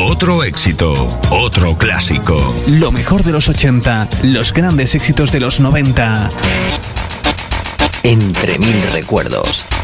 Otro éxito, otro clásico. Lo mejor de los 80, los grandes éxitos de los 90. Entre mil recuerdos.